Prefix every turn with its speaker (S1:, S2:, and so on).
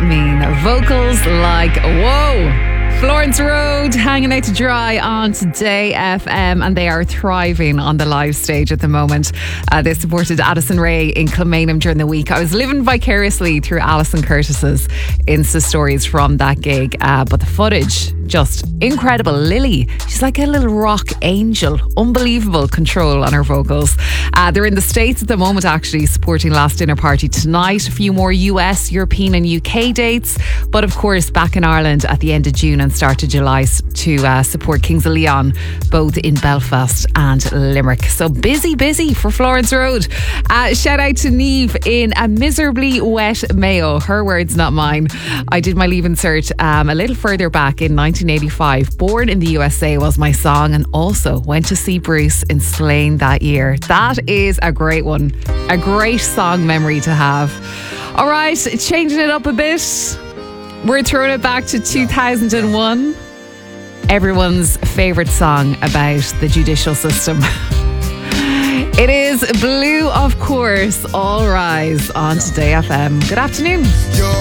S1: mean? Vocals like, whoa! Florence Road hanging out to dry on Today FM, and they are thriving on the live stage at the moment. They supported Addison Rae in Kilmainham during the week. I was living vicariously through Alison Curtis's Insta stories from that gig, but the footage, just incredible. Lily, she's like a little rock angel. Unbelievable control on her vocals. They're in the States at the moment, actually, supporting Last Dinner Party tonight. A few more US, European and UK dates, but of course back in Ireland at the end of June and start of July to support Kings of Leon, both in Belfast and Limerick. So busy for Florence Road. Shout out to Niamh in a miserably wet Mayo. Her words, not mine. I did my Leaving Cert a little further back in 1985. Born in the USA was my song, and also went to see Bruce in Slane that year. That is a great one. A great song memory to have. All right, changing it up a bit. We're throwing it back to 2001. Everyone's favourite song about the judicial system. It is Blue, of course. All Rise on Today FM. Good afternoon.